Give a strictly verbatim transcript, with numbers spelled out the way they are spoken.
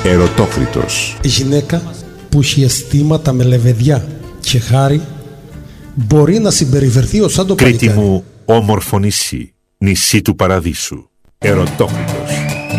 Ερωτόκριτος. Η γυναίκα που έχει αισθήματα με λεβεδιά και χάρη μπορεί να συμπεριφερθεί ως σαν το Κρήτη παλικάρι. μου, όμορφο νησί, νησί του παραδείσου. Ερωτόκριτος.